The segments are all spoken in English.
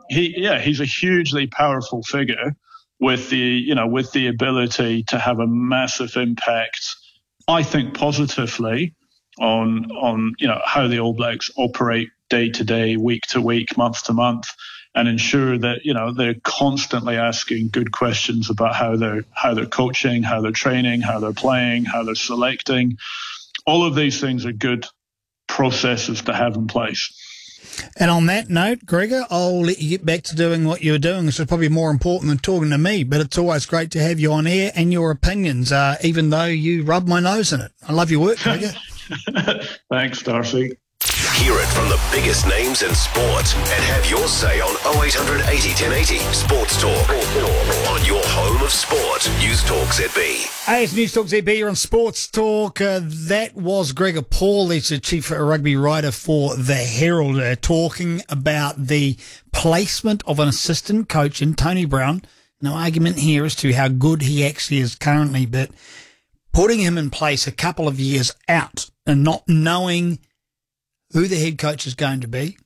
he's a hugely powerful figure with the ability to have a massive impact, I think, positively on how the All Blacks operate day to day, week to week, month to month, and ensure that they're constantly asking good questions about how they're coaching, how they're training, how they're playing, how they're selecting. All of these things are good processes to have in place. And on that note, Gregor, I'll let you get back to doing what you're doing. This is probably more important than talking to me, but it's always great to have you on air and your opinions, even though you rub my nose in it. I love your work, Gregor. Thanks, Darcy. Hear it from the biggest names in sport and have your say on 0800 80 1080 Sports Talk on your home of sport. News Talk ZB. Hey, it's News Talk ZB. You're on Sports Talk. That was Gregor Paul. He's the chief rugby writer for The Herald, talking about the placement of an assistant coach in Tony Brown. No argument here as to how good he actually is currently, but putting him in place a couple of years out and not knowing who the head coach is going to be,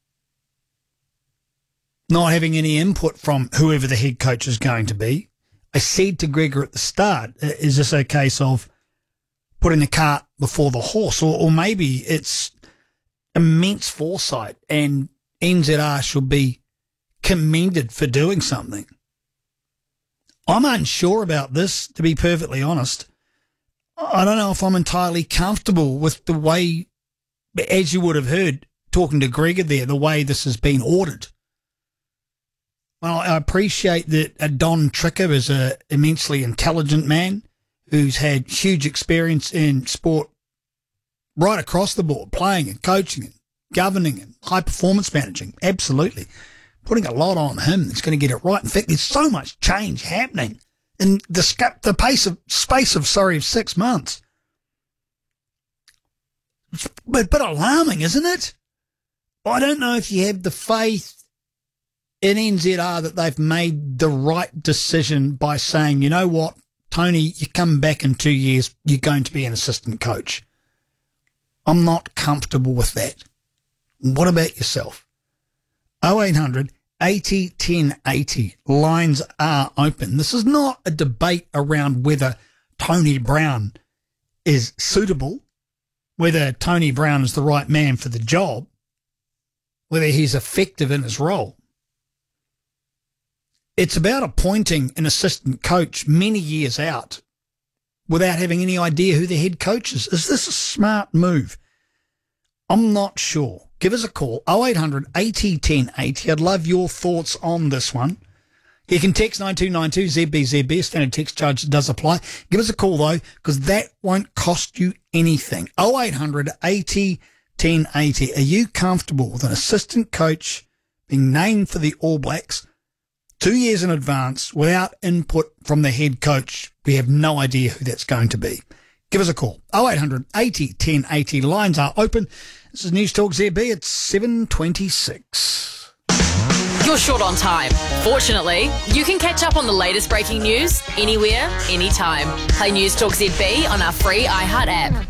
not having any input from whoever the head coach is going to be. I said to Gregor at the start, is this a case of putting the cart before the horse? Or maybe it's immense foresight and NZR should be commended for doing something. I'm unsure about this, to be perfectly honest. I don't know if I'm entirely comfortable with the way, as you would have heard talking to Gregor there, the way this has been ordered. Well, I appreciate that Don Tricker is an immensely intelligent man who's had huge experience in sport right across the board, playing and coaching and governing and high performance managing. Absolutely. Putting a lot on him that's going to get it right. In fact, there's so much change happening in the space of 6 months. But alarming, isn't it? I don't know if you have the faith in NZR that they've made the right decision by saying, you know what, Tony, you come back in 2 years, you're going to be an assistant coach. I'm not comfortable with that. What about yourself? 0800 80 1080. Lines are open. This is not a debate around whether Tony Brown is suitable, whether Tony Brown is the right man for the job, whether he's effective in his role. It's about appointing an assistant coach many years out without having any idea who the head coach is. Is this a smart move? I'm not sure. Give us a call, 0800 80 1080. I'd love your thoughts on this one. You can text 9292 ZBZB. Standard text charge does apply. Give us a call, though, because that won't cost you anything. 0800 80 1080. Are you comfortable with an assistant coach being named for the All Blacks 2 years in advance without input from the head coach? We have no idea who that's going to be. Give us a call, 0800 80 1080. Lines are open. This is News Talk ZB. It's 7:26. You're short on time. Fortunately, you can catch up on the latest breaking news anywhere, anytime. Play News Talk ZB on our free iHeart app.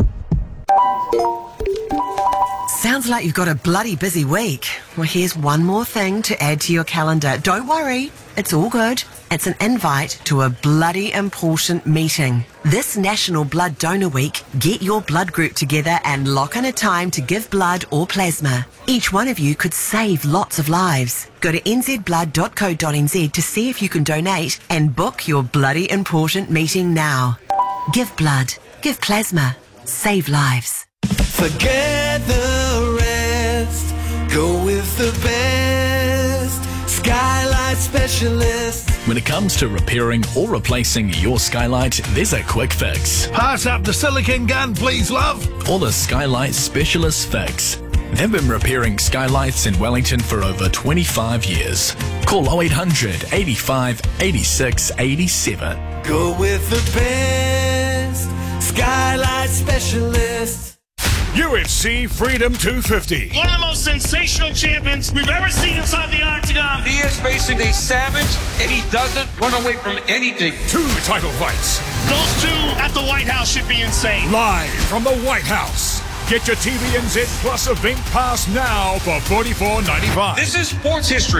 Sounds like you've got a bloody busy week. Well, here's one more thing to add to your calendar. Don't worry, it's all good. It's an invite to a bloody important meeting. This National Blood Donor Week, get your blood group together and lock in a time to give blood or plasma. Each one of you could save lots of lives. Go to nzblood.co.nz to see if you can donate and book your bloody important meeting now. Give blood, give plasma, save lives. Forget the rest, go with the best. Skylight Specialist. When it comes to repairing or replacing your skylight, there's a quick fix. Pass up the silicone gun, please, love. Or the Skylight Specialist Fix. They've been repairing skylights in Wellington for over 25 years. Call 0800 85 86 87. Go with the best. Skylight Specialist. UFC Freedom 250. One of the most sensational champions we've ever seen inside the octagon. He is facing a savage, and he doesn't run away from anything. 2 title fights. Those two at the White House should be insane. Live from the White House. Get your TVNZ Plus event pass now for $44.95. This is sports history.